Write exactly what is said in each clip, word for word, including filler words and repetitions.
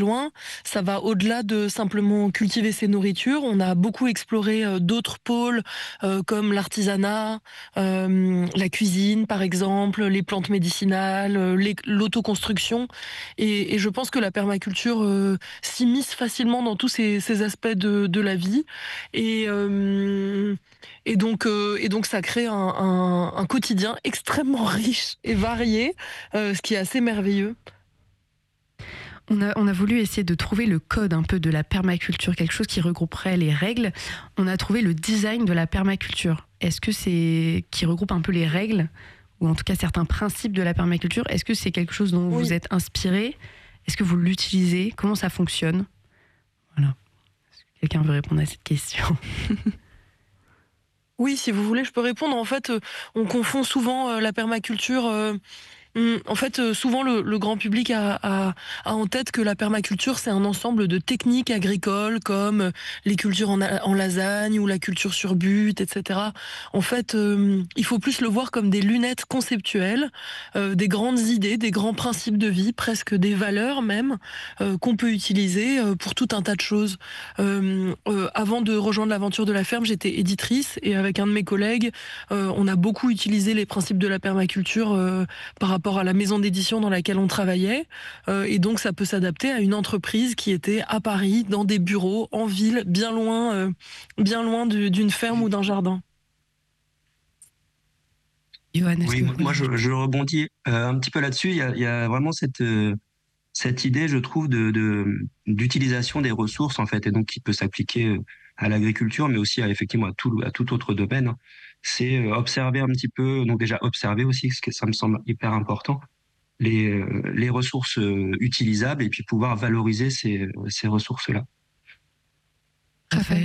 loin, ça va au-delà de simplement cultiver ses nourritures. On a beaucoup exploré euh, d'autres pôles euh, comme l'artisanat, euh, la cuisine par exemple, les plantes médicinales, euh, les- l'autoconstruction. Et, et je pense que la permaculture euh, s'immisce facilement dans tous ces, ces aspects de, de la vie. Et, euh, et, donc, euh, et donc ça crée un, un- un quotidien extrêmement riche et varié, euh, ce qui est assez merveilleux. On a, on a voulu essayer de trouver le code un peu de la permaculture, quelque chose qui regrouperait les règles. On a trouvé le design de la permaculture. Est-ce que c'est qui regroupe un peu les règles, ou en tout cas certains principes de la permaculture? Est-ce que c'est quelque chose dont Oui. vous êtes inspiré? Est-ce que vous l'utilisez? Comment ça fonctionne? Voilà. Est-ce que quelqu'un veut répondre à cette question? Oui, si vous voulez, je peux répondre. En fait, euh, on confond souvent euh, la permaculture. euh, hum, en fait, euh, souvent le, le grand public a, a- a en tête que la permaculture, c'est un ensemble de techniques agricoles comme euh, les cultures en, a- en lasagne ou la culture sur but, et cetera. En fait, euh, il faut plus le voir comme des lunettes conceptuelles, euh, des grandes idées, des grands principes de vie, presque des valeurs même, euh, qu'on peut utiliser euh, pour tout un tas de choses. Euh, euh, avant de rejoindre l'aventure de la ferme, j'étais éditrice et avec un de mes collègues, euh, on a beaucoup utilisé les principes de la permaculture euh, par rapport à la maison d'édition dans laquelle on travaillait. Euh, et donc, ça peut s'adapter à une entreprise qui était à Paris, dans des bureaux, en ville, bien loin, euh, bien loin du- d'une ferme ou d'un jardin. Johan, est-ce Oui, que vous moi voulez je, je rebondis euh, un petit peu là-dessus. Il y a, il y a vraiment cette euh, cette idée, je trouve, de de- d'utilisation des ressources en fait, et donc qui peut s'appliquer euh, à l'agriculture, mais aussi à effectivement à tout à tout autre domaine, hein. C'est euh, observer un petit peu, donc déjà observer aussi, ce que ça me semble hyper important, les euh, les ressources euh, utilisables et puis pouvoir valoriser ces ces ressources-là. Raphaël?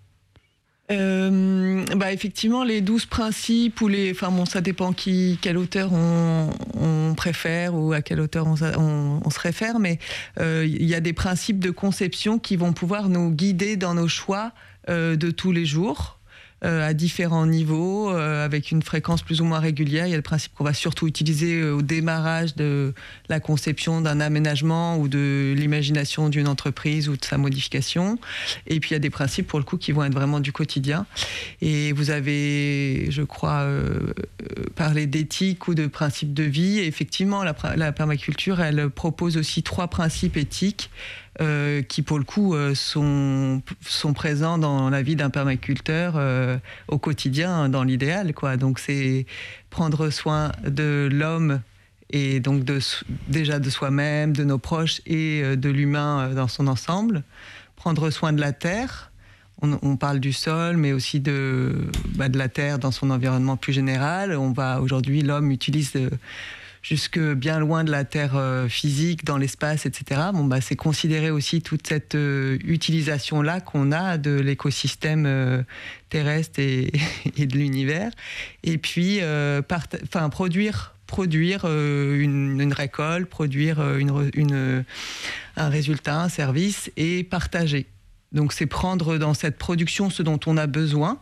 Euh, bah effectivement, les douze principes ou les, enfin bon, ça dépend qui, quel auteur on, on préfère ou à quel auteur on, on, on se réfère, mais euh, il y a des principes de conception qui vont pouvoir nous guider dans nos choix euh, de tous les jours. Euh, à différents niveaux, euh, avec une fréquence plus ou moins régulière. Il y a le principe qu'on va surtout utiliser euh, au démarrage de la conception d'un aménagement ou de l'imagination d'une entreprise ou de sa modification. Et puis il y a des principes pour le coup qui vont être vraiment du quotidien. Et vous avez, je crois, euh, parlé d'éthique ou de principes de vie. Et effectivement, la, la permaculture, elle propose aussi trois principes éthiques Euh, qui pour le coup euh, sont, sont présents dans la vie d'un permaculteur euh, au quotidien, dans l'idéal, quoi. Donc c'est prendre soin de l'homme et donc de, déjà de soi-même, de nos proches et euh, de l'humain dans son ensemble. Prendre soin de la terre. On, on parle du sol, mais aussi de, bah, de la terre dans son environnement plus général. On va aujourd'hui, l'homme utilise de, jusque bien loin de la Terre euh, physique, dans l'espace, et cetera. Bon, bah, c'est considérer aussi toute cette euh, utilisation-là qu'on a de l'écosystème euh, terrestre et, et de l'univers. Et puis, euh, part- enfin, produire, produire euh, une, une récolte, produire euh, une, une, un résultat, un service, et partager. Donc, c'est prendre dans cette production ce dont on a besoin,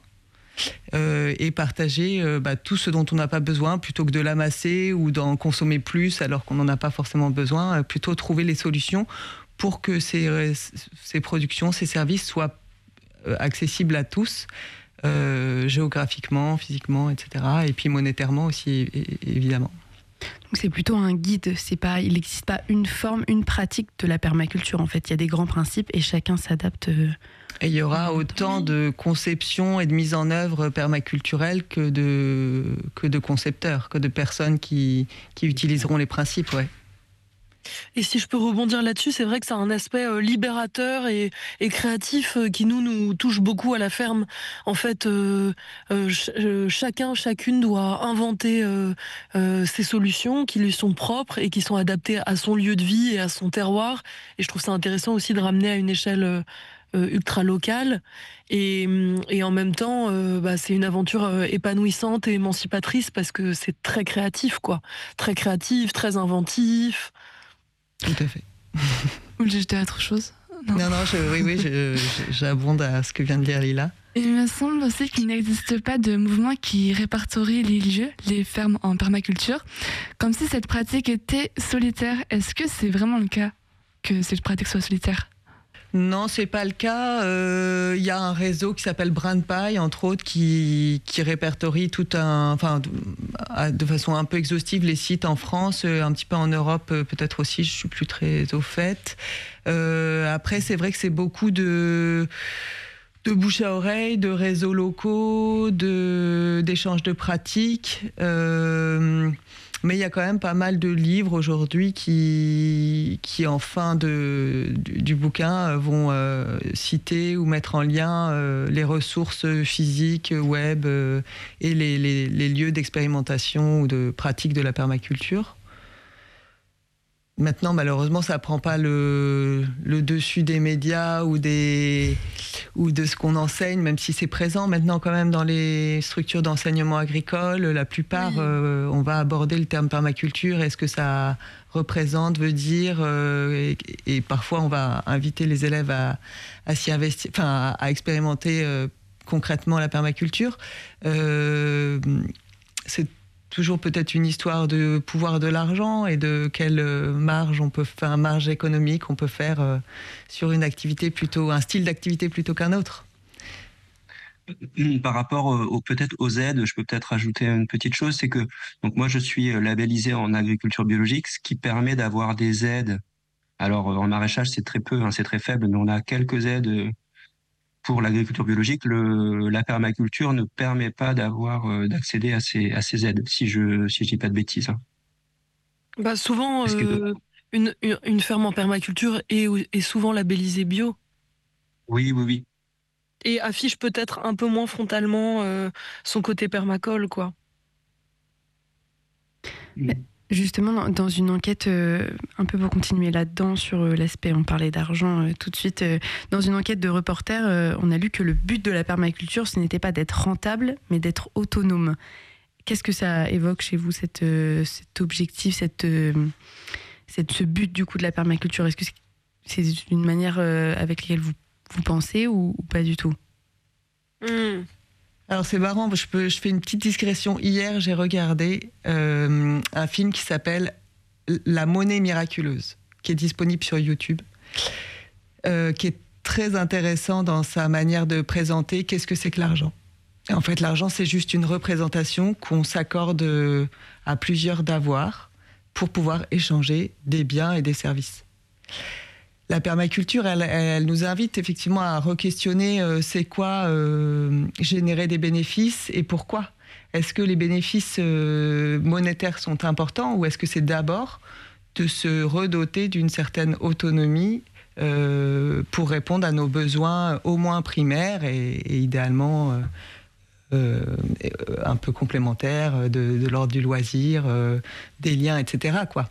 Euh, et partager euh, bah, tout ce dont on n'a pas besoin, plutôt que de l'amasser ou d'en consommer plus alors qu'on n'en a pas forcément besoin, euh, plutôt trouver les solutions pour que ces, euh, ces productions, ces services soient euh, accessibles à tous, euh, géographiquement, physiquement, et cetera. Et puis monétairement aussi, é- é- évidemment. Donc c'est plutôt un guide, c'est pas, il n'existe pas une forme, une pratique de la permaculture en fait. Il y a des grands principes et chacun s'adapte. Euh... Et il y aura autant de conception et de mise en œuvre permaculturelle que de, que de concepteurs, que de personnes qui, qui utiliseront les principes, ouais. Et si je peux rebondir là-dessus, c'est vrai que c'est un aspect euh, libérateur et, et créatif euh, qui nous, nous touche beaucoup à la ferme. En fait, euh, euh, ch- euh, chacun, chacune doit inventer euh, euh, ses solutions qui lui sont propres et qui sont adaptées à son lieu de vie et à son terroir. Et je trouve ça intéressant aussi de ramener à une échelle euh, euh, ultra locale. Et, hum, et en même temps, euh, bah, c'est une aventure euh, épanouissante et émancipatrice parce que c'est très créatif, quoi. Très créatif, très inventif. Tout à fait. Ou j'ai jeté autre chose? Non, non, non je, oui, oui, je, je, j'abonde à ce que vient de dire Lila. Il me semble aussi qu'il n'existe pas de mouvement qui répertorie les lieux, les fermes en permaculture, comme si cette pratique était solitaire. Est-ce que c'est vraiment le cas? que cette pratique soit solitaire? Non, c'est pas le cas. Il euh, y a un réseau qui s'appelle BrandPie, entre autres, qui, qui répertorie tout un, enfin, de, de façon un peu exhaustive les sites en France, un petit peu en Europe, peut-être aussi. Je suis plus très au fait. Euh, après, c'est vrai que c'est beaucoup de de bouche à oreille, de réseaux locaux, de d'échanges de pratiques. Euh, Mais il y a quand même pas mal de livres aujourd'hui qui, qui en fin de, du, du bouquin, vont euh, citer ou mettre en lien euh, les ressources physiques, web euh, et les, les, les lieux d'expérimentation ou de pratique de la permaculture. Maintenant, malheureusement, ça ne prend pas le, le dessus des médias ou, des, ou de ce qu'on enseigne, même si c'est présent maintenant quand même dans les structures d'enseignement agricole. La plupart, oui. euh, on va aborder le terme permaculture et ce que ça représente, veut dire. Euh, et, et parfois, on va inviter les élèves à, à s'y investir, enfin, à, à expérimenter euh, concrètement la permaculture. Euh, c'est toujours peut-être une histoire de pouvoir de l'argent et de quelle marge on peut faire, marge économique on peut faire euh, sur une activité plutôt, un style d'activité plutôt qu'un autre. Par rapport au, peut-être aux aides, je peux peut-être rajouter une petite chose, c'est que donc moi je suis labellisé en agriculture biologique, ce qui permet d'avoir des aides. Alors en maraîchage c'est très peu, hein, c'est très faible, mais on a quelques aides pour l'agriculture biologique. Le, la permaculture ne permet pas d'avoir euh, d'accéder à ces, à ces aides, si je si je dis pas de bêtises. Hein. Bah souvent, euh, une, une, une ferme en permaculture est, est souvent labellisée bio. Oui, oui, oui. Et affiche peut-être un peu moins frontalement euh, son côté permacole, quoi. Mmh. Justement, dans une enquête, euh, un peu pour continuer là-dedans, sur euh, l'aspect, on parlait d'argent euh, tout de suite, euh, dans une enquête de reporter, euh, on a lu que le but de la permaculture, ce n'était pas d'être rentable, mais d'être autonome. Qu'est-ce que ça évoque chez vous, cette, euh, cet objectif, cette, euh, cette, ce but du coup de la permaculture? Est-ce que c'est, c'est une manière euh, avec laquelle vous, vous pensez ou, ou pas du tout? mmh. Alors c'est marrant, je, peux, je fais une petite digression. Hier, j'ai regardé euh, un film qui s'appelle La monnaie miraculeuse, qui est disponible sur YouTube, euh, qui est très intéressant dans sa manière de présenter qu'est-ce que c'est que l'argent. En fait, l'argent, c'est juste une représentation qu'on s'accorde à plusieurs d'avoirs pour pouvoir échanger des biens et des services. La permaculture, elle, elle nous invite effectivement à re-questionner euh, c'est quoi euh, générer des bénéfices et pourquoi. Est-ce que les bénéfices euh, monétaires sont importants ou est-ce que c'est d'abord de se redoter d'une certaine autonomie euh, pour répondre à nos besoins au moins primaires et, et idéalement euh, euh, un peu complémentaires de, de l'ordre du loisir, euh, des liens, et cetera, quoi.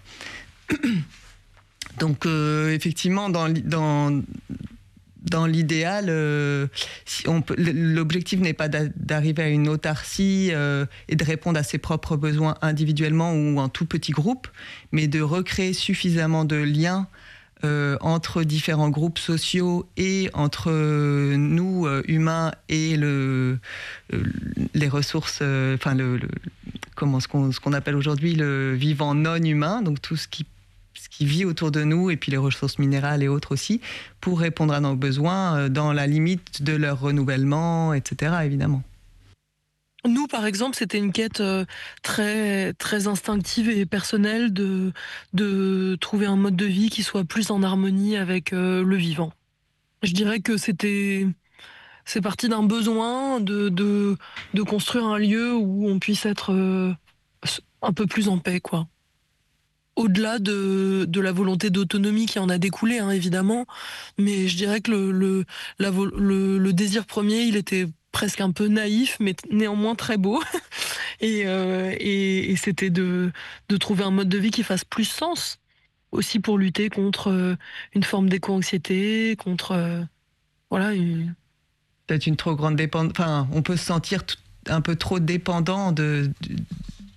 Donc, euh, effectivement, dans, dans, dans l'idéal, euh, si on peut, l'objectif n'est pas d'arriver à une autarcie euh, et de répondre à ses propres besoins individuellement ou en tout petit groupe, mais de recréer suffisamment de liens euh, entre différents groupes sociaux et entre nous, euh, humains, et le, euh, les ressources, euh, enfin, le, le, comment, ce qu'on, ce qu'on appelle aujourd'hui le vivant non humain, donc tout ce qui ce qui vit autour de nous, et puis les ressources minérales et autres aussi, pour répondre à nos besoins dans la limite de leur renouvellement, et cetera, évidemment. Nous, par exemple, c'était une quête euh, très, très instinctive et personnelle de, de trouver un mode de vie qui soit plus en harmonie avec euh, le vivant. Je dirais que c'était... C'est parti d'un besoin de, de, de construire un lieu où on puisse être euh, un peu plus en paix, quoi. Au-delà de, de la volonté d'autonomie qui en a découlé, hein, évidemment, mais je dirais que le, le, la, le, le désir premier, il était presque un peu naïf, mais néanmoins très beau. et, euh, et, et c'était de, de trouver un mode de vie qui fasse plus sens, aussi pour lutter contre une forme d'éco-anxiété, contre... Euh, voilà, une... Peut-être une trop grande dépendance... Enfin, on peut se sentir tout, un peu trop dépendant de... de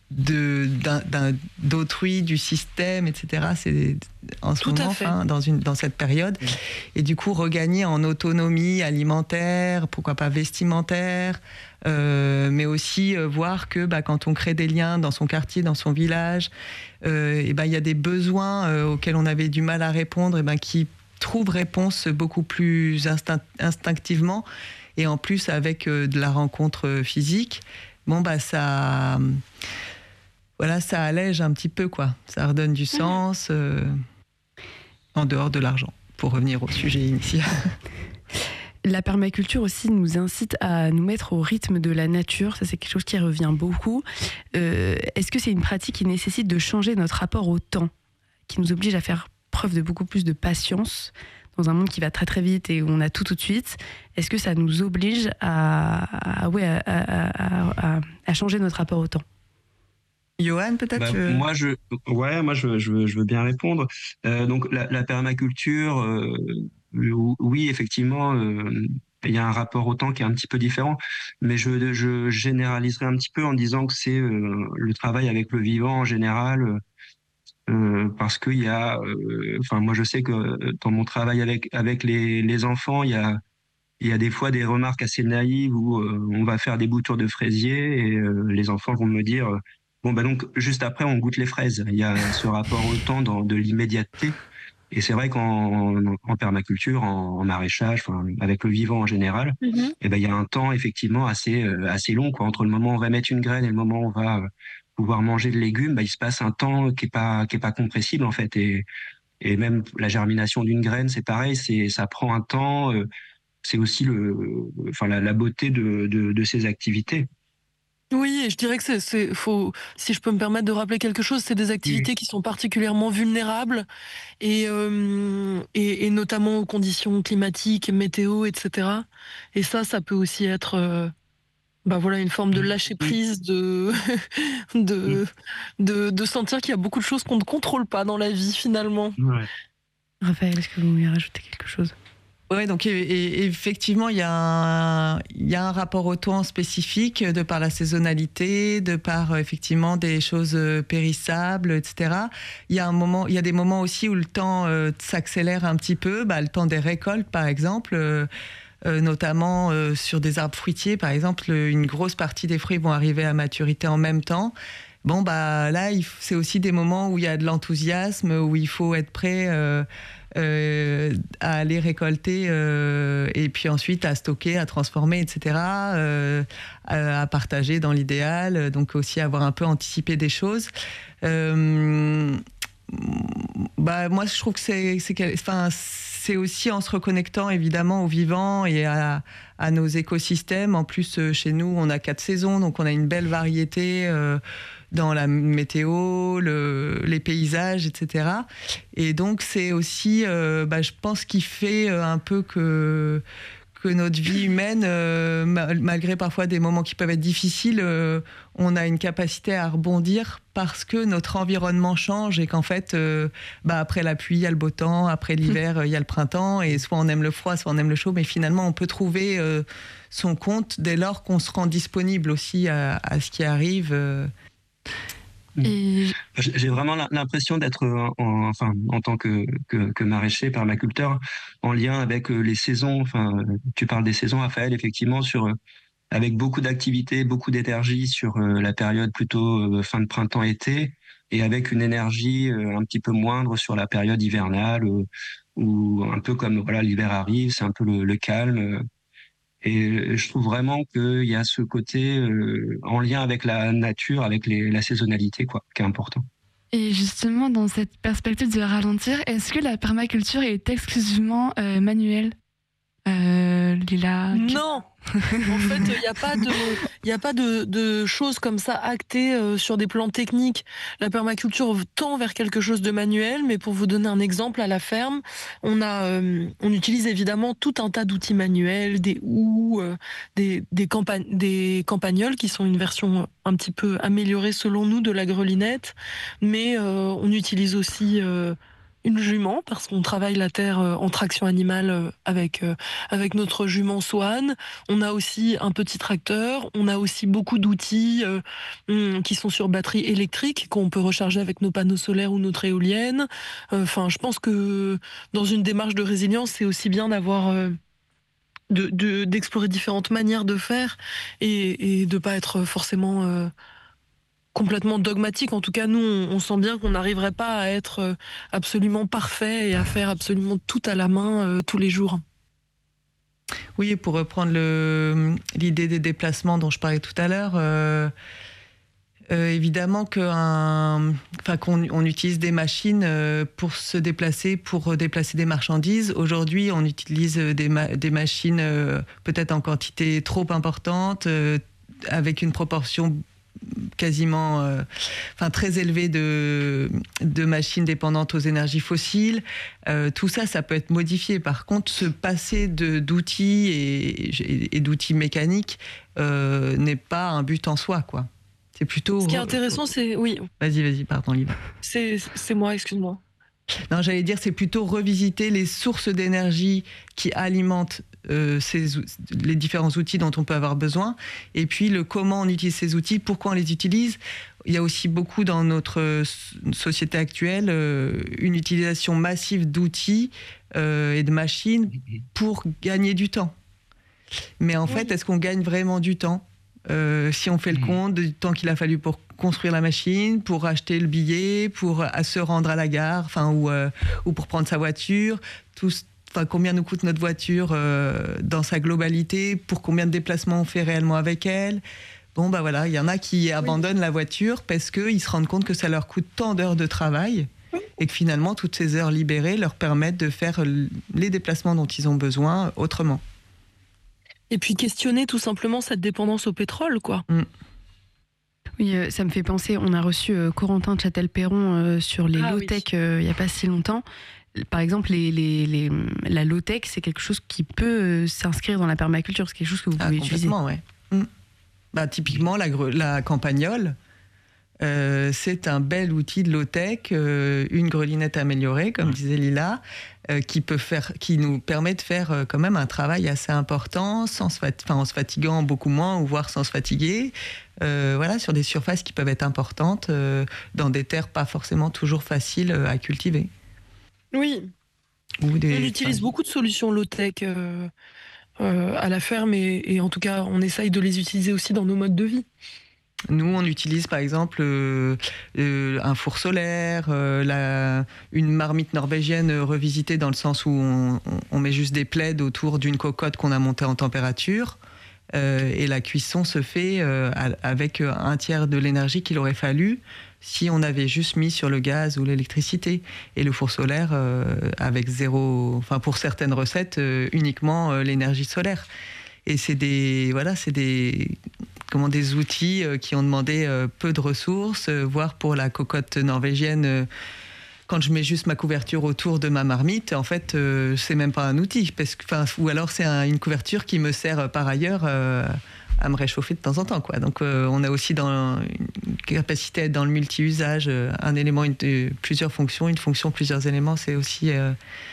de, d'un, d'un, d'autrui, du système, et cetera. C'est en ce Tout moment, enfin, dans, une, dans cette période. Mmh. Et du coup, regagner en autonomie alimentaire, pourquoi pas vestimentaire, euh, mais aussi euh, voir que bah, quand on crée des liens dans son quartier, dans son village, euh, et bah, y a des besoins euh, auxquels on avait du mal à répondre, et bah, qui trouvent réponse beaucoup plus instinct, instinctivement, et en plus avec euh, de la rencontre physique. Bon, bah, ça... Voilà, ça allège un petit peu, quoi. Ça redonne du sens euh, en dehors de l'argent, pour revenir au sujet initial. La permaculture aussi nous incite à nous mettre au rythme de la nature. Ça, c'est quelque chose qui revient beaucoup. Euh, est-ce que c'est une pratique qui nécessite de changer notre rapport au temps, qui nous oblige à faire preuve de beaucoup plus de patience dans un monde qui va très très vite et où on a tout tout de suite? Est-ce que ça nous oblige à, à, ouais, à, à, à, à changer notre rapport au temps? Johan, peut-être bah, euh... Moi, je, ouais, moi, je, je, veux, je veux bien répondre. Euh, donc, la, la permaculture, euh, oui, effectivement, euh, il y a un rapport au temps qui est un petit peu différent, mais je, je généraliserai un petit peu en disant que c'est euh, le travail avec le vivant en général, euh, parce qu'il y a, enfin, euh, moi, je sais que dans mon travail avec avec les, les enfants, il y a il y a des fois des remarques assez naïves où euh, on va faire des boutures de fraisiers et euh, les enfants vont me dire bon bah donc juste après on goûte les fraises. Il y a ce rapport au temps dans de l'immédiateté et c'est vrai qu'en en permaculture, en, en maraîchage, enfin avec le vivant en général, mm-hmm. et ben il y a un temps effectivement assez euh, assez long quoi entre le moment où on va mettre une graine et le moment où on va euh, pouvoir manger de légumes. Bah, il se passe un temps qui est pas qui est pas compressible en fait et et même la germination d'une graine c'est pareil, c'est ça prend un temps. Euh, c'est aussi le, enfin la, la beauté de, de, de ces activités. Oui, et je dirais que c'est, c'est, faut, si je peux me permettre de rappeler quelque chose, c'est des activités oui. qui sont particulièrement vulnérables et, euh, et, et notamment aux conditions climatiques, météo, et cetera. Et ça, ça peut aussi être, euh, bah voilà, une forme de lâcher prise, de, de, de, de sentir qu'il y a beaucoup de choses qu'on ne contrôle pas dans la vie finalement. Ouais. Raphaël, est-ce que vous voulez rajouter quelque chose ? Oui, donc et, et, effectivement, il y, a un, il y a un rapport au temps spécifique de par la saisonnalité, de par effectivement des choses périssables, et cetera. Il y a un moment, il y a des moments aussi où le temps euh, s'accélère un petit peu, bah, le temps des récoltes, par exemple. Euh, Euh, notamment euh, sur des arbres fruitiers, par exemple, une grosse partie des fruits vont arriver à maturité en même temps. Bon, bah là, il faut, c'est aussi des moments où il y a de l'enthousiasme, où il faut être prêt euh, euh, à aller récolter euh, et puis ensuite à stocker, à transformer, et cetera, euh, à, à partager dans l'idéal, donc aussi avoir un peu anticipé des choses. Euh, bah, moi, je trouve que c'est... c'est, enfin, c'est aussi en se reconnectant évidemment au vivant et à, à nos écosystèmes. En plus, euh, chez nous, on a quatre saisons, donc on a une belle variété euh, dans la météo, le, les paysages, et cetera. Et donc, c'est aussi, euh, bah, je pense, qui fait un peu que... que notre vie humaine, euh, malgré parfois des moments qui peuvent être difficiles, euh, on a une capacité à rebondir parce que notre environnement change et qu'en fait, euh, bah après la pluie, il y a le beau temps, après l'hiver, il y a le printemps, et soit on aime le froid, soit on aime le chaud, mais finalement, on peut trouver euh, son compte dès lors qu'on se rend disponible aussi à, à ce qui arrive. Euh. Et... J'ai vraiment l'impression d'être, en, enfin, en tant que, que, que maraîcher, permaculteur, en lien avec les saisons. Enfin, tu parles des saisons, Raphaël, effectivement, sur, avec beaucoup d'activités, beaucoup d'énergie sur la période plutôt fin de printemps-été, et avec une énergie un petit peu moindre sur la période hivernale, où un peu comme voilà, l'hiver arrive, c'est un peu le, le calme. Et je trouve vraiment qu'il y a ce côté euh, en lien avec la nature, avec les, la saisonnalité, quoi, qui est important. Et justement, dans cette perspective de ralentir, est-ce que la permaculture est exclusivement euh, manuelle, euh, Lila? Non. En fait, il n'y a pas de, il y a pas de, de choses comme ça actées euh, sur des plans techniques. La permaculture tend vers quelque chose de manuel, mais pour vous donner un exemple, à la ferme, on a, euh, on utilise évidemment tout un tas d'outils manuels, des houes, euh, des, des, campa- des campagnols qui sont une version un petit peu améliorée selon nous de la grelinette, mais euh, on utilise aussi euh, une jument, parce qu'on travaille la terre euh, en traction animale euh, avec, euh, avec notre jument Swan. On a aussi un petit tracteur. On a aussi beaucoup d'outils euh, hum, qui sont sur batterie électrique, qu'on peut recharger avec nos panneaux solaires ou notre éolienne. Enfin, je pense que dans une démarche de résilience, c'est aussi bien d'avoir... euh, de, de- d'explorer différentes manières de faire et, et de pas être forcément euh, complètement dogmatique. En tout cas, nous, on, on sent bien qu'on n'arriverait pas à être euh, absolument parfait et à faire absolument tout à la main euh, tous les jours. Oui, et pour reprendre le, l'idée des déplacements dont je parlais tout à l'heure, euh, euh, évidemment qu'un, enfin, qu'on on utilise des machines euh, pour se déplacer, pour déplacer des marchandises. Aujourd'hui, on utilise des, ma- des machines euh, peut-être en quantité trop importante, euh, avec une proportion quasiment, euh, enfin très élevée de, de machines dépendantes aux énergies fossiles. Euh, tout ça, ça peut être modifié. Par contre, se passer de, d'outils et, et, et d'outils mécaniques euh, n'est pas un but en soi, quoi. C'est plutôt... Ce qui est intéressant, c'est... Oui, Vas-y, vas-y, pardon, Lila. c'est, c'est moi, excuse-moi. Non, j'allais dire, c'est plutôt revisiter les sources d'énergie qui alimentent euh, ces, les différents outils dont on peut avoir besoin, et puis le comment on utilise ces outils, pourquoi on les utilise. Il y a aussi beaucoup dans notre société actuelle euh, une utilisation massive d'outils euh, et de machines pour gagner du temps. Mais en fait, Oui. est-ce qu'on gagne vraiment du temps euh, si on fait le compte du temps qu'il a fallu pour construire la machine, pour acheter le billet, pour euh, se rendre à la gare, enfin, ou, euh, ou pour prendre sa voiture, tout, enfin, combien nous coûte notre voiture euh, dans sa globalité, pour combien de déplacements on fait réellement avec elle. Bon, bah voilà, il y en a qui abandonnent la voiture parce qu'ils se rendent compte que ça leur coûte tant d'heures de travail et que finalement, toutes ces heures libérées leur permettent de faire les déplacements dont ils ont besoin autrement. Et puis questionner tout simplement cette dépendance au pétrole, quoi. Mm. Oui, euh, ça me fait penser, on a reçu euh, Corentin de Châtel-Perron euh, sur les Ah low-tech oui. euh, il n'y a pas si longtemps. Par exemple, les, les, les, la low-tech, c'est quelque chose qui peut euh, s'inscrire dans la permaculture. C'est quelque chose que vous Ah, pouvez utiliser. complètement, ouais. Mm. Bah, typiquement, la, gre- la campagnole, euh, c'est un bel outil de low-tech, euh, une grelinette améliorée, comme disait Lila, euh, qui, peut faire, qui nous permet de faire euh, quand même un travail assez important, sans se fat- enfin, en se fatiguant beaucoup moins, ou voire sans se fatiguer, euh, voilà, sur des surfaces qui peuvent être importantes, euh, dans des terres pas forcément toujours faciles euh, à cultiver. Oui, Ou des, on utilise enfin, beaucoup de solutions low-tech euh, euh, à la ferme et, et en tout cas, on essaye de les utiliser aussi dans nos modes de vie. Nous, on utilise par exemple euh, euh, un four solaire, euh, la, une marmite norvégienne revisitée dans le sens où on, on, on met juste des plaids autour d'une cocotte qu'on a montée en température. Euh, et la cuisson se fait euh, avec un tiers de l'énergie qu'il aurait fallu si on avait juste mis sur le gaz ou l'électricité. Et le four solaire euh, avec zéro, enfin pour certaines recettes, euh, uniquement euh, l'énergie solaire. Et c'est des, voilà, c'est des, comment, des outils euh, qui ont demandé euh, peu de ressources, euh, voire pour la cocotte norvégienne. Euh, quand je mets juste ma couverture autour de ma marmite, en fait, euh, c'est même pas un outil, parce que, ou alors c'est un, une couverture qui me sert euh, par ailleurs euh, à me réchauffer de temps en temps, quoi. Donc, euh, on a aussi dans une capacité à être dans le multi-usage, euh, un élément, une, euh, plusieurs fonctions, une fonction, plusieurs éléments. C'est aussi euh,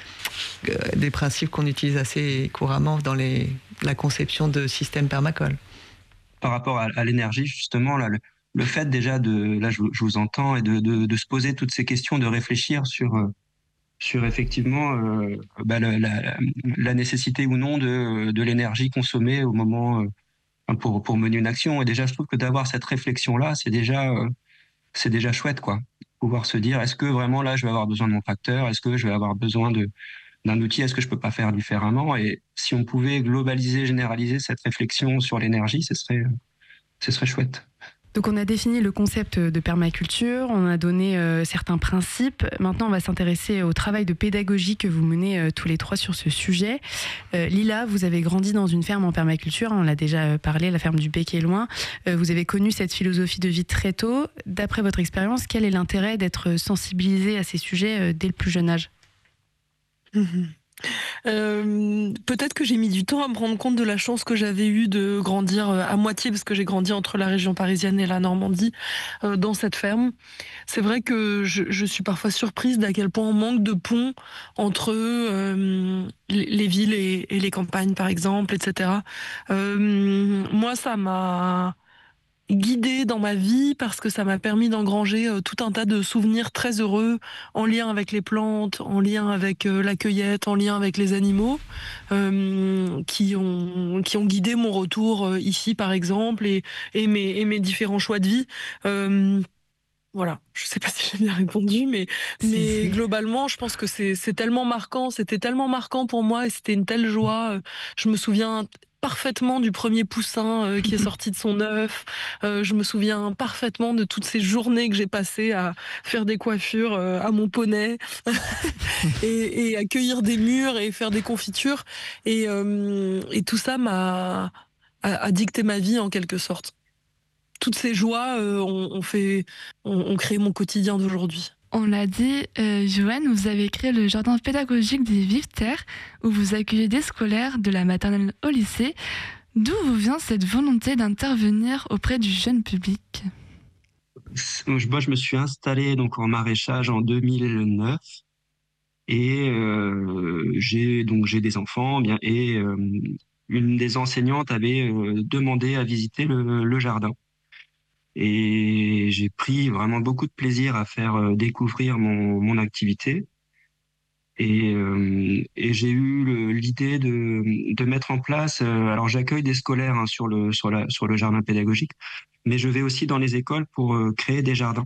euh, des principes qu'on utilise assez couramment dans les, la conception de systèmes permacoles. Par rapport à, à l'énergie, justement, là, le, le fait déjà de, là, je, je vous entends, et de, de, de se poser toutes ces questions, de réfléchir sur, euh, sur effectivement euh, bah, la, la, la nécessité ou non de, de l'énergie consommée au moment euh, pour, pour mener une action. Et déjà, je trouve que d'avoir cette réflexion-là, c'est déjà, euh, c'est déjà chouette, quoi. Pouvoir se dire, est-ce que vraiment là, je vais avoir besoin de mon tracteur? Est-ce que je vais avoir besoin de, d'un outil? Est-ce que je peux pas faire différemment? Et si on pouvait globaliser, généraliser cette réflexion sur l'énergie, ce serait, ce serait chouette. Donc on a défini le concept de permaculture, on a donné euh, certains principes. Maintenant, on va s'intéresser au travail de pédagogie que vous menez euh, tous les trois sur ce sujet. Euh, Lila, vous avez grandi dans une ferme en permaculture, on l'a déjà parlé, la ferme du Bec et Loin. Euh, vous avez connu cette philosophie de vie très tôt. D'après votre expérience, quel est l'intérêt d'être sensibilisé à ces sujets euh, dès le plus jeune âge ? Mmh. Euh, peut-être que j'ai mis du temps à me rendre compte de la chance que j'avais eue de grandir euh, à moitié, parce que j'ai grandi entre la région parisienne et la Normandie, euh, dans cette ferme. C'est vrai que je, je suis parfois surprise d'à quel point on manque de ponts entre euh, les, les villes et, et les campagnes, par exemple, et cetera. Euh, moi, ça m'a guidée dans ma vie parce que ça m'a permis d'engranger euh, tout un tas de souvenirs très heureux en lien avec les plantes, en lien avec euh, la cueillette, en lien avec les animaux, euh, qui ont qui ont guidé mon retour euh, ici par exemple et et mes et mes différents choix de vie. Euh, voilà, je sais pas si j'ai bien répondu, mais, Si, mais si. globalement, je pense que c'est, c'est tellement marquant, c'était tellement marquant pour moi et c'était une telle joie. euh, Je me souviens parfaitement du premier poussin euh, qui est sorti de son œuf. Euh, je me souviens parfaitement de toutes ces journées que j'ai passées à faire des coiffures euh, à mon poney et, et à cueillir des mûres et faire des confitures. Et, euh, et tout ça m'a a, a dicté ma vie en quelque sorte. Toutes ces joies euh, ont, ont fait, ont, ont créé mon quotidien d'aujourd'hui. On l'a dit, euh, Joanne, vous avez créé le jardin pédagogique des Vives Terres, où vous accueillez des scolaires de la maternelle au lycée. D'où vous vient cette volonté d'intervenir auprès du jeune public ? Je, moi, je me suis installé donc en maraîchage en deux mille neuf et euh, j'ai donc j'ai des enfants bien et euh, une des enseignantes avait euh, demandé à visiter le, le jardin. Et j'ai pris vraiment beaucoup de plaisir à faire euh, découvrir mon, mon activité. Et, euh, et j'ai eu le- l'idée de, de mettre en place. Euh, alors j'accueille des scolaires hein, sur le sur la sur le jardin pédagogique, mais je vais aussi dans les écoles pour euh, créer des jardins.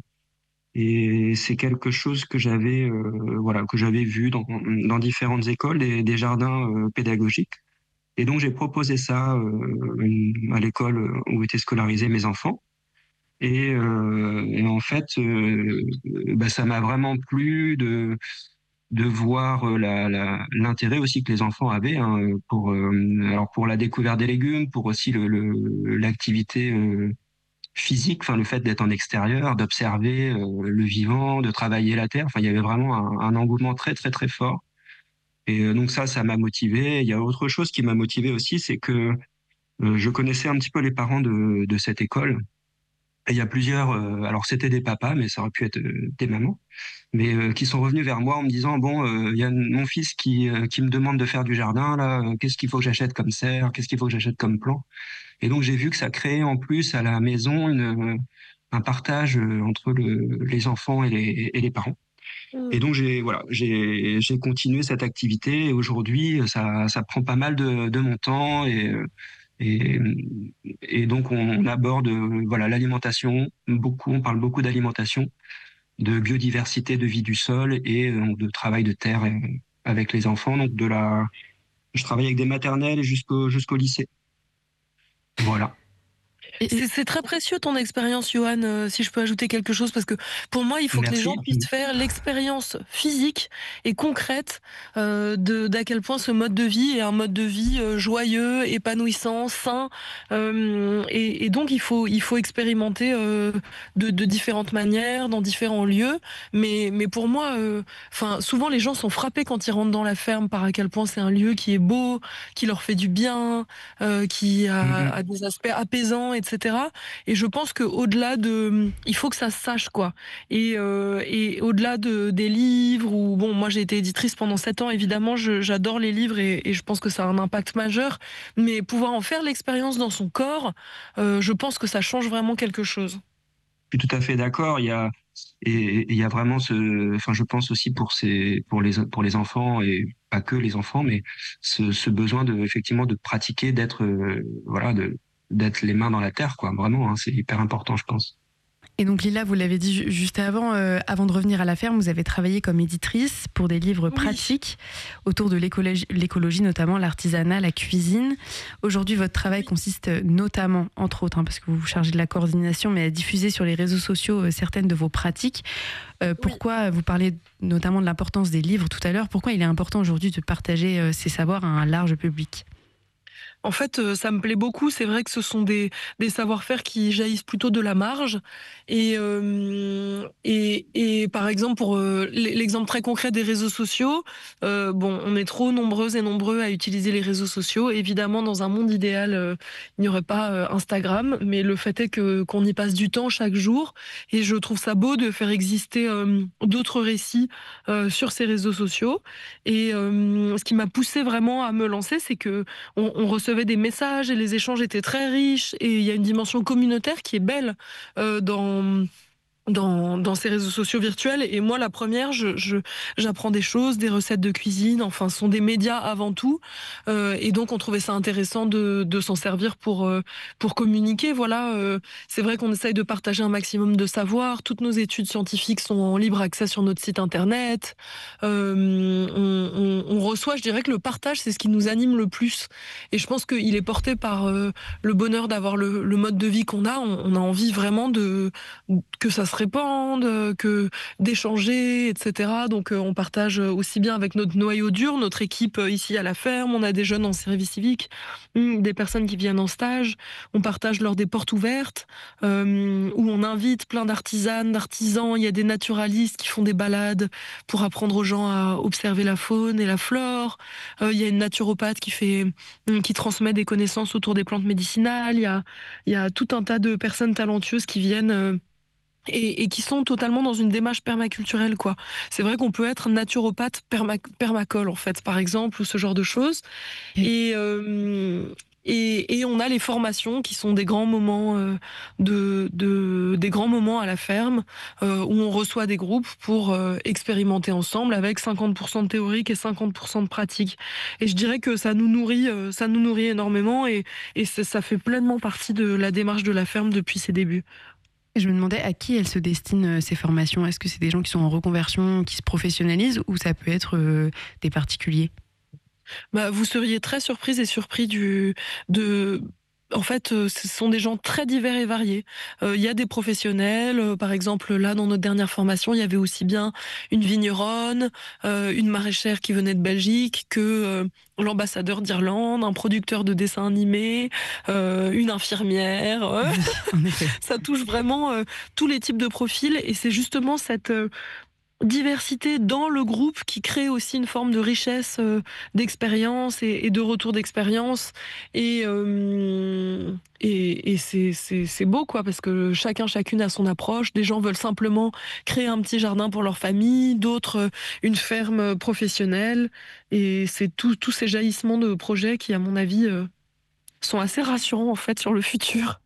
Et c'est quelque chose que j'avais euh, voilà que j'avais vu dans dans différentes écoles des, des jardins euh, pédagogiques. Et donc j'ai proposé ça euh, à l'école où étaient scolarisés mes enfants. Et, euh, et en fait, euh, bah, ça m'a vraiment plu de de voir euh, la, la, l'intérêt aussi que les enfants avaient hein, pour euh, alors pour la découverte des légumes, pour aussi le, le l'activité euh, physique, enfin le fait d'être en extérieur, d'observer euh, le vivant, de travailler la terre. Enfin, il y avait vraiment un, un engouement très très très fort. Et euh, donc ça, ça m'a motivé. Il y a autre chose qui m'a motivé aussi, c'est que euh, je connaissais un petit peu les parents de de cette école. Et il y a plusieurs, euh, alors c'était des papas, mais ça aurait pu être euh, des mamans, mais euh, qui sont revenus vers moi en me disant bon, euh, il y a mon fils qui euh, qui me demande de faire du jardin là, euh, qu'est-ce qu'il faut que j'achète comme serre, qu'est-ce qu'il faut que j'achète comme plan. Et donc j'ai vu que ça créait en plus à la maison une, euh, un partage euh, entre le, les enfants et les et les parents. Et donc j'ai voilà, j'ai j'ai continué cette activité et aujourd'hui ça ça prend pas mal de de mon temps et euh, et, et donc on aborde euh, voilà l'alimentation beaucoup, on parle beaucoup d'alimentation, de biodiversité, de vie du sol et euh, de travail de terre euh, avec les enfants. Donc de la, je travaille avec des maternelles jusqu'au jusqu'au lycée. Voilà. Et- C'est, c'est très précieux ton expérience, Johan, euh, si je peux ajouter quelque chose, parce que pour moi, il faut que les Merci. gens puissent faire l'expérience physique et concrète euh, de d'à quel point ce mode de vie est un mode de vie euh, joyeux, épanouissant, sain, euh, et, et donc il faut il faut expérimenter euh, de, de différentes manières, dans différents lieux. Mais mais pour moi, euh, enfin souvent les gens sont frappés quand ils rentrent dans la ferme par à quel point c'est un lieu qui est beau, qui leur fait du bien, euh, qui a, Mhm. a des aspects apaisants, et cetera. Et je pense que au-delà de, il faut que ça se sache quoi. Et, euh, et au-delà de des livres ou bon, moi j'ai été éditrice pendant sept ans, évidemment, je- j'adore les livres et, et je pense que ça a un impact majeur. Mais pouvoir en faire l'expérience dans son corps, euh, je pense que ça change vraiment quelque chose. Je suis tout à fait d'accord. Il y a et et il y a vraiment ce, enfin je pense aussi pour ces pour les pour les enfants et pas que les enfants, mais ce, ce besoin de effectivement de pratiquer, d'être euh, voilà de d'être les mains dans la terre quoi. Vraiment, hein, c'est hyper important, je pense. Et donc Lila, vous l'avez dit ju- juste avant, euh, avant de revenir à la ferme, vous avez travaillé comme éditrice pour des livres Oui. pratiques autour de l'écologie, l'écologie, notamment l'artisanat, la cuisine. Aujourd'hui, votre travail consiste notamment, entre autres, hein, parce que vous vous chargez de la coordination, mais à diffuser sur les réseaux sociaux euh, certaines de vos pratiques. Euh, pourquoi vous parlez notamment de l'importance des livres tout à l'heure? Pourquoi il est important aujourd'hui de partager euh, ces savoirs à un large public? En fait, euh, ça me plaît beaucoup. C'est vrai que ce sont des, des savoir-faire qui jaillissent plutôt de la marge. Et, euh, et, et par exemple, pour euh, l'exemple très concret des réseaux sociaux, euh, bon, on est trop nombreuses et nombreux à utiliser les réseaux sociaux. Évidemment, dans un monde idéal, euh, il n'y aurait pas euh, Instagram, mais le fait est que qu'on y passe du temps chaque jour. Et je trouve ça beau de faire exister euh, d'autres récits euh, sur ces réseaux sociaux. Et euh, ce qui m'a poussé vraiment à me lancer, c'est que on, on recevait des messages et les échanges étaient très riches. Et il y a une dimension communautaire qui est belle euh, dans dans, dans ces réseaux sociaux virtuels. Et moi, la première, je, je, j'apprends des choses, des recettes de cuisine, enfin, ce sont des médias avant tout. Euh, et donc, on trouvait ça intéressant de, de s'en servir pour, euh, pour communiquer. Voilà, euh, c'est vrai qu'on essaye de partager un maximum de savoir. Toutes nos études scientifiques sont en libre accès sur notre site internet. Euh, on, on, on reçoit, je dirais que le partage, c'est ce qui nous anime le plus. Et je pense qu'il est porté par euh, le bonheur d'avoir le, le mode de vie qu'on a. On, on a envie vraiment de, que ça se répandent, que d'échanger, et cetera. Donc euh, on partage aussi bien avec notre noyau dur, notre équipe euh, ici à la ferme, on a des jeunes en service civique, hum, des personnes qui viennent en stage, on partage lors des portes ouvertes, euh, où on invite plein d'artisanes, d'artisans, il y a des naturalistes qui font des balades pour apprendre aux gens à observer la faune et la flore, euh, il y a une naturopathe qui fait, hum, qui transmet des connaissances autour des plantes médicinales, il y a, il y a tout un tas de personnes talentueuses qui viennent euh, Et, et qui sont totalement dans une démarche permaculturelle, quoi. C'est vrai qu'on peut être naturopathe perma, permacole, en fait, par exemple, ou ce genre de choses. Et, euh, et, et on a les formations qui sont des grands moments euh, de, de des grands moments à la ferme euh, où on reçoit des groupes pour euh, expérimenter ensemble avec cinquante pour cent de théorique et cinquante pour cent de pratique. Et je dirais que ça nous nourrit, euh, ça nous nourrit énormément et, et ça, ça fait pleinement partie de la démarche de la ferme depuis ses débuts. Je me demandais à qui elles se destinent ces formations. Est-ce que c'est des gens qui sont en reconversion, qui se professionnalisent, ou ça peut être euh, des particuliers ? Bah, vous seriez très surprise et surpris du, de... En fait, ce sont des gens très divers et variés. Il euh, y a des professionnels, euh, par exemple, là, dans notre dernière formation, il y avait aussi bien une vigneronne, euh, une maraîchère qui venait de Belgique, que euh, l'ambassadeur d'Irlande, un producteur de dessins animés, euh, une infirmière. Euh, ça touche vraiment euh, tous les types de profils, et c'est justement cette... Euh, diversité dans le groupe qui crée aussi une forme de richesse euh, d'expérience et, et de retour d'expérience et, euh, et, et c'est, c'est, c'est beau quoi parce que chacun chacune a son approche. Des gens veulent simplement créer un petit jardin pour leur famille, d'autres euh, une ferme professionnelle et c'est tout, tous ces jaillissements de projets qui à mon avis euh, sont assez rassurants en fait sur le futur.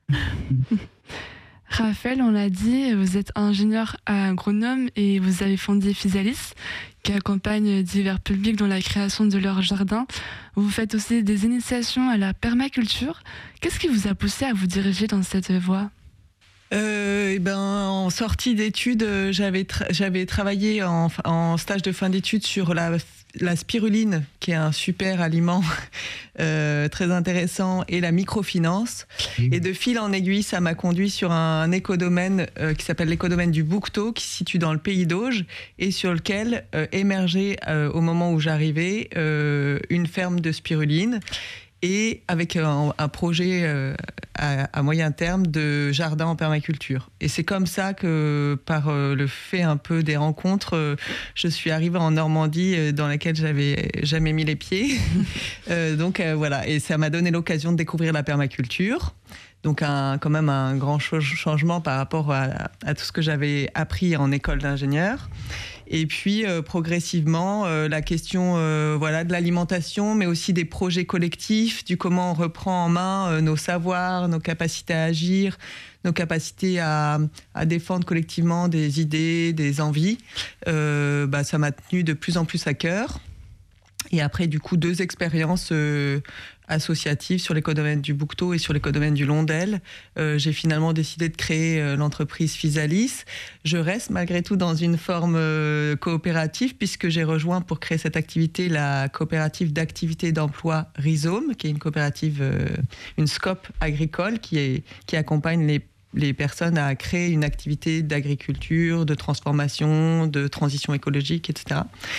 Raphaël, on l'a dit, vous êtes ingénieur agronome et vous avez fondé Physalis, qui accompagne divers publics dans la création de leur jardin. Vous faites aussi des initiations à la permaculture. Qu'est-ce qui vous a poussé à vous diriger dans cette voie ? Euh, et ben, en sortie d'études, j'avais, tra- j'avais travaillé en, en stage de fin d'études sur la, la spiruline, qui est un super aliment euh, très intéressant, et la microfinance. Mmh. Et de fil en aiguille, ça m'a conduit sur un écodomaine euh, qui s'appelle l'écodomaine du Bouquetot, qui se situe dans le pays d'Auge, et sur lequel euh, émergeait, euh, au moment où j'arrivais, euh, une ferme de spiruline. Et avec un, un projet euh, à, à moyen terme de jardin en permaculture. Et c'est comme ça que, par euh, le fait un peu des rencontres, euh, je suis arrivée en Normandie, euh, dans laquelle j'avais jamais mis les pieds. euh, donc euh, voilà, et ça m'a donné l'occasion de découvrir la permaculture. Donc un, quand même un grand changement par rapport à, à tout ce que j'avais appris en école d'ingénieur. Et puis euh, progressivement, euh, la question euh, voilà, de l'alimentation, mais aussi des projets collectifs, du comment on reprend en main euh, nos savoirs, nos capacités à agir, nos capacités à, à défendre collectivement des idées, des envies. Euh, bah, ça m'a tenu de plus en plus à cœur. Et après, du coup, deux expériences euh, associatives sur l'écodomaine du Bouquetot et sur l'écodomaine du Londel. Euh, j'ai finalement décidé de créer euh, l'entreprise Physalis. Je reste malgré tout dans une forme euh, coopérative puisque j'ai rejoint pour créer cette activité la coopérative d'activité d'emploi Rhizome, qui est une coopérative, euh, une scope agricole qui, est, qui accompagne les les personnes à créer une activité d'agriculture, de transformation, de transition écologique, et cetera.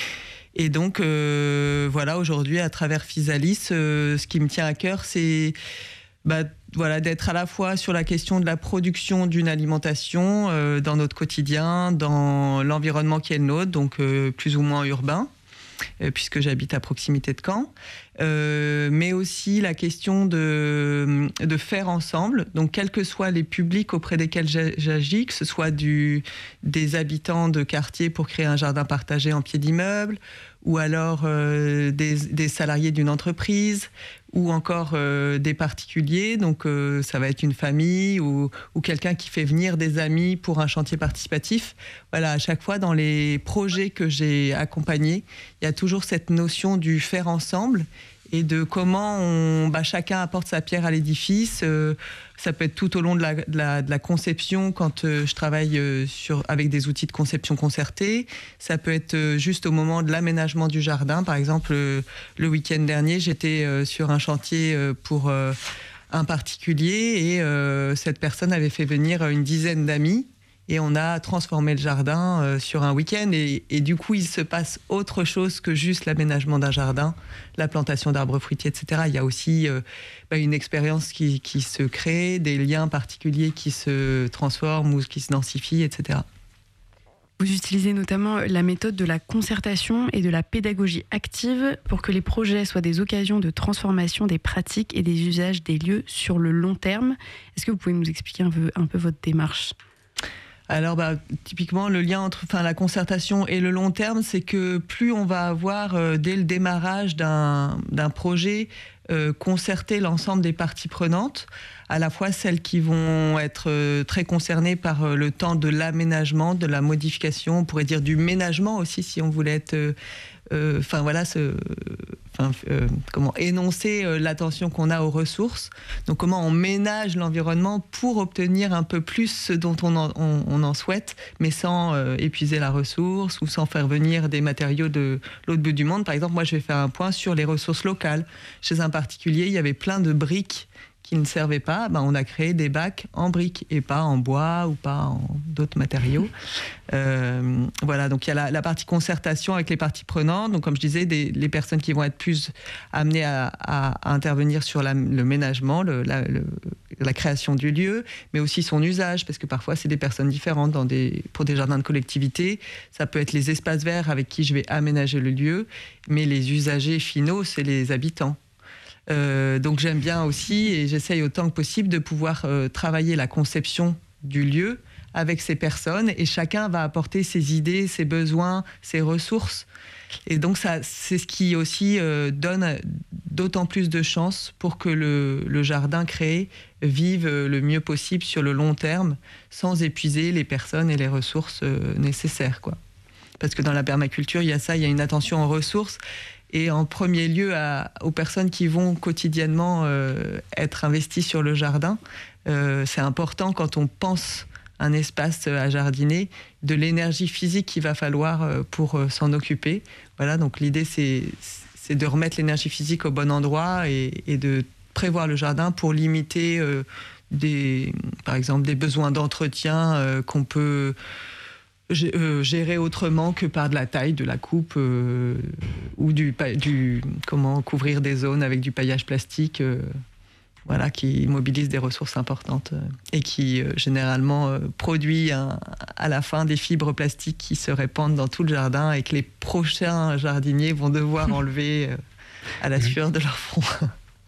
Et donc, euh, voilà, aujourd'hui, à travers Physalis, euh, ce qui me tient à cœur, c'est bah, voilà, d'être à la fois sur la question de la production d'une alimentation euh, dans notre quotidien, dans l'environnement qui est le nôtre, donc euh, plus ou moins urbain, euh, puisque j'habite à proximité de Caen, euh, mais aussi la question de, de faire ensemble, donc quels que soient les publics auprès desquels j'agis, que ce soit du, des habitants de quartier pour créer un jardin partagé en pied d'immeuble, ou alors euh, des, des salariés d'une entreprise, ou encore euh, des particuliers, donc euh, ça va être une famille ou, ou quelqu'un qui fait venir des amis pour un chantier participatif. Voilà, à chaque fois dans les projets que j'ai accompagnés, il y a toujours cette notion du faire ensemble et de comment on, bah, chacun apporte sa pierre à l'édifice. Euh, ça peut être tout au long de la, de la, de la conception, quand euh, je travaille euh, sur, avec des outils de conception concertée. Ça peut être euh, juste au moment de l'aménagement du jardin. Par exemple, euh, le week-end dernier, j'étais euh, sur un chantier euh, pour euh, un particulier et euh, cette personne avait fait venir une dizaine d'amis. Et on a transformé le jardin euh, sur un week-end. Et, et du coup, il se passe autre chose que juste l'aménagement d'un jardin, la plantation d'arbres fruitiers, et cetera. Il y a aussi euh, bah, une expérience qui, qui se crée, des liens particuliers qui se transforment ou qui se densifient, et cetera. Vous utilisez notamment la méthode de la concertation et de la pédagogie active pour que les projets soient des occasions de transformation des pratiques et des usages des lieux sur le long terme. Est-ce que vous pouvez nous expliquer un peu, un peu votre démarche ? Alors, bah, typiquement, le lien entre enfin, la concertation et le long terme, c'est que plus on va avoir, euh, dès le démarrage d'un, d'un projet, euh, concerter l'ensemble des parties prenantes, à la fois celles qui vont être euh, très concernées par euh, le temps de l'aménagement, de la modification, on pourrait dire du ménagement aussi, si on voulait être... Euh, Enfin euh, voilà, ce, enfin, euh, comment énoncer euh, l'attention qu'on a aux ressources. Donc comment on ménage l'environnement pour obtenir un peu plus ce dont on en, on, on en souhaite, mais sans euh, épuiser la ressource ou sans faire venir des matériaux de l'autre bout du monde. Par exemple, moi je vais faire un point sur les ressources locales. Chez un particulier, il y avait plein de briques qui ne servaient pas, ben on a créé des bacs en briques et pas en bois ou pas en d'autres matériaux. Euh, voilà, donc il y a la, la partie concertation avec les parties prenantes. Donc comme je disais, des, les personnes qui vont être plus amenées à, à, à intervenir sur la, le ménagement, le, la, le, la création du lieu, mais aussi son usage, parce que parfois c'est des personnes différentes dans des, pour des jardins de collectivité. Ça peut être les espaces verts avec qui je vais aménager le lieu, mais les usagers finaux, c'est les habitants. Euh, donc j'aime bien aussi, et j'essaye autant que possible de pouvoir euh, travailler la conception du lieu avec ces personnes, et chacun va apporter ses idées, ses besoins, ses ressources. Et donc ça, c'est ce qui aussi euh, donne d'autant plus de chances pour que le, le jardin créé vive le mieux possible sur le long terme, sans épuiser les personnes et les ressources euh, nécessaires, quoi. Parce que dans la permaculture, il y a ça, il y a une attention aux ressources, et en premier lieu à, aux personnes qui vont quotidiennement euh, être investies sur le jardin. Euh, c'est important quand on pense un espace à jardiner, de l'énergie physique qu'il va falloir euh, pour euh, s'en occuper. Voilà, donc l'idée c'est, c'est de remettre l'énergie physique au bon endroit et, et de prévoir le jardin pour limiter euh, des, par exemple des besoins d'entretien euh, qu'on peut gérer autrement que par de la taille, de la coupe euh, ou du, du comment couvrir des zones avec du paillage plastique, euh, voilà, qui mobilise des ressources importantes euh, et qui euh, généralement euh, produit un, à la fin des fibres plastiques qui se répandent dans tout le jardin et que les prochains jardiniers vont devoir enlever euh, à la sueur de leur front.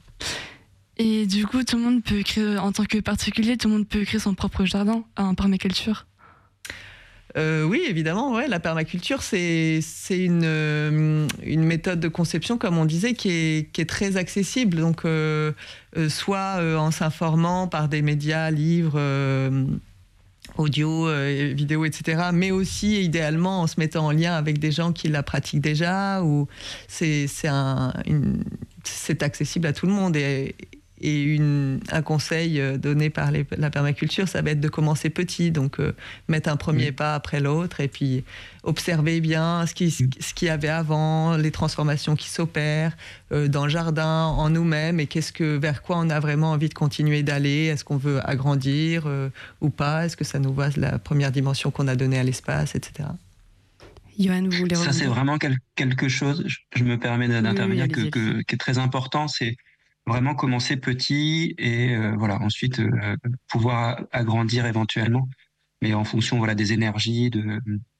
Et du coup, tout le monde peut créer, en tant que particulier, tout le monde peut créer son propre jardin en permaculture. Euh, oui, évidemment, ouais, la permaculture, c'est, c'est une, euh, une méthode de conception, comme on disait, qui est, qui est très accessible. Donc, euh, euh, soit euh, en s'informant par des médias, livres, euh, audio, euh, vidéo, et cetera, mais aussi, idéalement, en se mettant en lien avec des gens qui la pratiquent déjà. Ou c'est, c'est, un, une, c'est accessible à tout le monde. Et, Et une, un conseil donné par les, la permaculture, ça va être de commencer petit, donc euh, mettre un premier mmh. pas après l'autre, et puis observer bien ce, qui, ce qu'il y avait avant, les transformations qui s'opèrent euh, dans le jardin, en nous-mêmes, et qu'est-ce que, vers quoi on a vraiment envie de continuer d'aller. Est-ce qu'on veut agrandir euh, ou pas? Est-ce que ça nous va la première dimension qu'on a donnée à l'espace, et cetera. Johan, vous voulez Ça, c'est rebondir? vraiment quel- quelque chose, je, je me permets Oui, oui, d'intervenir, que, allez-y, que- allez-y. qui est très important. C'est vraiment commencer petit et euh, voilà, ensuite euh, pouvoir a- agrandir éventuellement, mais en fonction voilà des énergies, de,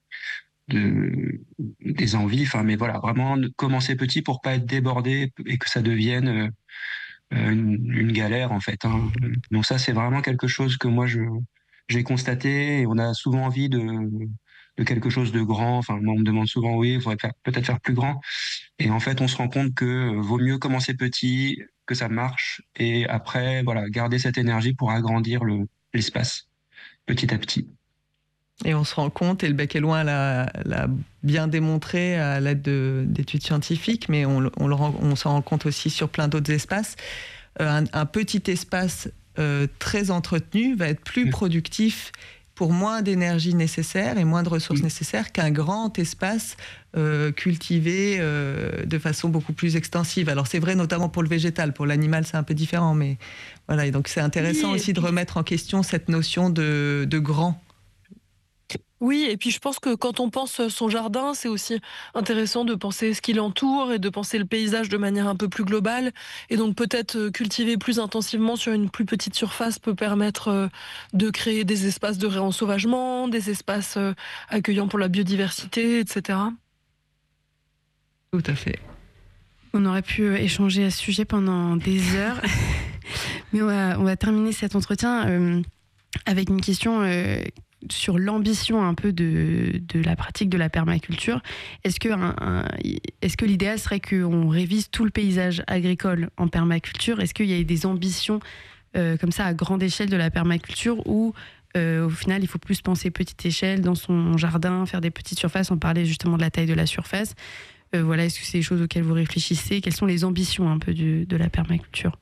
de des envies. Enfin, mais voilà, vraiment de commencer petit pour pas être débordé et que ça devienne euh, euh, une, une galère en fait, hein. Donc ça, c'est vraiment quelque chose que moi je j'ai constaté. Et on a souvent envie de de quelque chose de grand. Enfin, moi, on me demande souvent, oui, il faudrait faire- peut-être faire plus grand. Et en fait, on se rend compte que euh, vaut mieux commencer petit, que ça marche, et après, voilà, garder cette énergie pour agrandir le l'espace petit à petit. Et on se rend compte, et le bec est loin l'a, l'a bien démontré à l'aide de, d'études scientifiques, mais on, on, le rend, on s'en rend compte aussi sur plein d'autres espaces. Euh, un, un petit espace euh, très entretenu va être plus Mm. productif pour moins d'énergie nécessaire et moins de ressources Mm. nécessaires qu'un grand espace euh, cultivé euh, de façon beaucoup plus extensive. Alors c'est vrai notamment pour le végétal, pour l'animal c'est un peu différent, mais voilà. Et donc c'est intéressant Oui, et aussi de puis remettre en question cette notion de, de grand. Oui, et puis je pense que quand on pense son jardin, c'est aussi intéressant de penser ce qui l'entoure et de penser le paysage de manière un peu plus globale. Et donc peut-être euh, cultiver plus intensivement sur une plus petite surface peut permettre euh, de créer des espaces de réensauvagement, des espaces euh, accueillants pour la biodiversité, et cetera. Tout à fait. On aurait pu euh, échanger à ce sujet pendant des heures, mais on va, on va terminer cet entretien euh, avec une question euh, sur l'ambition un peu de, de la pratique de la permaculture. Est-ce que, un, un, est-ce que l'idéal serait qu'on révise tout le paysage agricole en permaculture? Est-ce qu'il y a des ambitions euh, comme ça à grande échelle de la permaculture ou euh, au final il faut plus penser petite échelle dans son jardin, faire des petites surfaces? On parlait justement de la taille de la surface. Euh, voilà, est-ce que c'est des choses auxquelles vous réfléchissez? Quelles sont les ambitions un peu du, de la permaculture?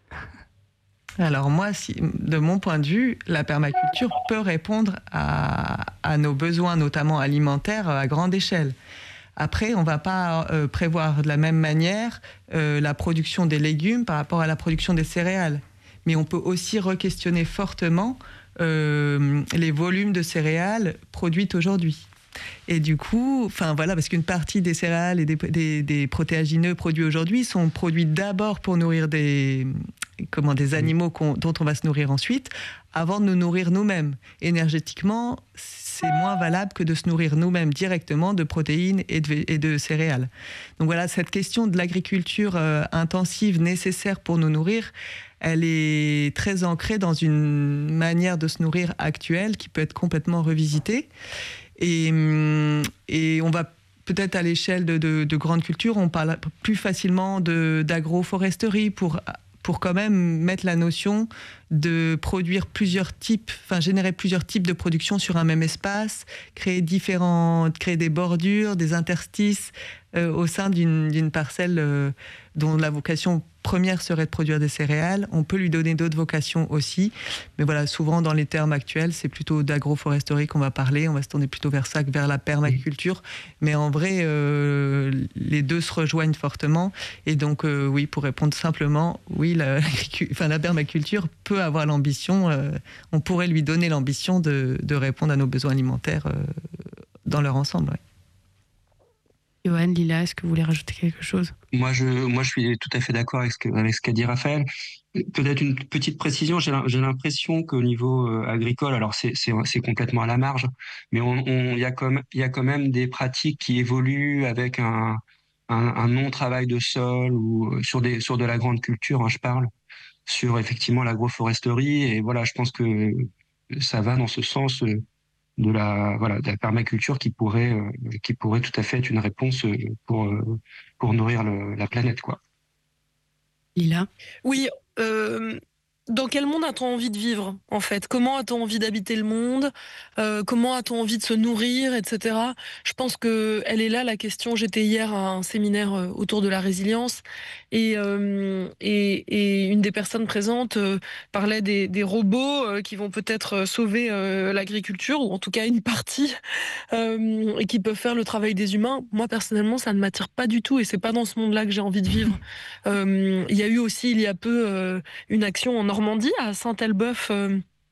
Alors moi, si, de mon point de vue, la permaculture peut répondre à, à nos besoins, notamment alimentaires, à grande échelle. Après, on ne va pas euh, prévoir de la même manière euh, la production des légumes par rapport à la production des céréales. Mais on peut aussi re-questionner fortement euh, les volumes de céréales produites aujourd'hui. Et du coup, enfin voilà, parce qu'une partie des céréales et des, des, des protéagineux produits aujourd'hui sont produits d'abord pour nourrir des, comment, des animaux qu'on, dont on va se nourrir ensuite, avant de nous nourrir nous-mêmes. Énergétiquement, c'est moins valable que de se nourrir nous-mêmes directement de protéines et de, et de céréales. Donc voilà, cette question de l'agriculture euh, intensive nécessaire pour nous nourrir, elle est très ancrée dans une manière de se nourrir actuelle qui peut être complètement revisitée. Et, et on va peut-être à l'échelle de, de, de grandes cultures, on parle plus facilement de, d'agroforesterie pour, pour quand même mettre la notion de produire plusieurs types, enfin générer plusieurs types de production sur un même espace, créer différents, créer des bordures, des interstices euh, au sein d'une, d'une parcelle euh, dont la vocation première serait de produire des céréales. On peut lui donner d'autres vocations aussi. Mais voilà, souvent dans les termes actuels, c'est plutôt d'agroforesterie qu'on va parler. On va se tourner plutôt vers ça que vers la permaculture. Mais en vrai, euh, les deux se rejoignent fortement. Et donc, euh, oui, pour répondre simplement, oui, la, enfin, la permaculture peut avoir l'ambition, euh, on pourrait lui donner l'ambition de, de répondre à nos besoins alimentaires euh, dans leur ensemble. Ouais. Johan, Lila, est-ce que vous voulez rajouter quelque chose? Moi, je, moi, je suis tout à fait d'accord avec ce que, avec ce qu'a dit Raphaël. Peut-être une petite précision. J'ai, j'ai l'impression qu'au niveau euh, agricole, alors c'est, c'est, c'est complètement à la marge, mais on, on, il y a comme, il y a quand même des pratiques qui évoluent avec un, un, un non-travail de sol ou euh, sur des, sur de la grande culture, hein, je parle, sur effectivement l'agroforesterie. Et voilà, je pense que ça va dans ce sens. Euh, de la voilà de la permaculture qui pourrait euh, qui pourrait tout à fait être une réponse euh, pour euh, pour nourrir le, la planète quoi. Lila? Oui, euh, dans quel monde a-t-on envie de vivre, en fait? Comment a-t-on envie d'habiter le monde? Euh, comment a-t-on envie de se nourrir, et cetera. Je pense que elle est là, la question. J'étais hier à un séminaire euh, autour de la résilience et, euh, et, et une des personnes présentes euh, parlait des, des robots euh, qui vont peut-être euh, sauver euh, l'agriculture, ou en tout cas une partie, euh, et qui peuvent faire le travail des humains. Moi, personnellement, ça ne m'attire pas du tout et c'est pas dans ce monde-là que j'ai envie de vivre. Euh, Il y a eu aussi, il y a peu, euh, une action en Normandie, à Saint-Elbeuf, euh,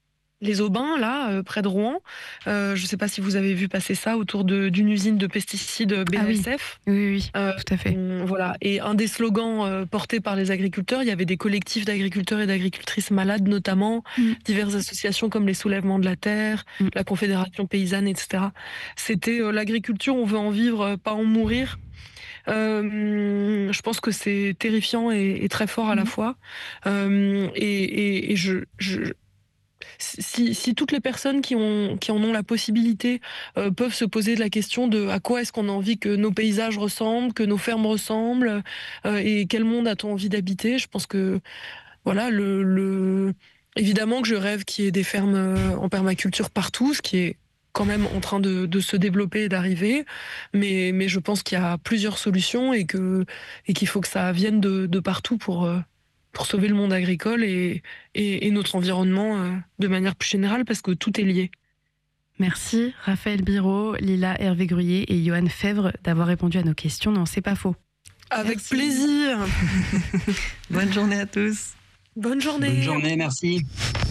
les Aubins, là, euh, près de Rouen. Euh, je ne sais pas si vous avez vu passer ça autour de, d'une usine de pesticides B A S F. Ah oui, oui, oui euh, tout à fait. On, voilà. Et un des slogans euh, portés par les agriculteurs, il y avait des collectifs d'agriculteurs et d'agricultrices malades, notamment, mm. diverses associations comme les Soulèvements de la Terre, mm. la Confédération Paysanne, et cetera. C'était euh, l'agriculture, on veut en vivre, pas en mourir. Euh, je pense que c'est terrifiant et, et très fort à mmh. la fois. Euh, et, et, et je, je si, si toutes les personnes qui, ont, qui en ont la possibilité euh, peuvent se poser la question de à quoi est-ce qu'on a envie que nos paysages ressemblent, que nos fermes ressemblent, euh, et quel monde a-t-on envie d'habiter, je pense que voilà, le, le... évidemment que je rêve qu'il y ait des fermes en permaculture partout, ce qui est quand même en train de, de se développer et d'arriver, mais, mais je pense qu'il y a plusieurs solutions et, que, et qu'il faut que ça vienne de, de partout pour, pour sauver le monde agricole et, et, et notre environnement de manière plus générale, parce que tout est lié. Merci Raphaël Biraud, Lila Hervé-Gruyer et Johan Fèvre d'avoir répondu à nos questions. Non, c'est pas faux. Avec merci. Plaisir. Bonne journée à tous. Bonne journée. Bonne journée, merci.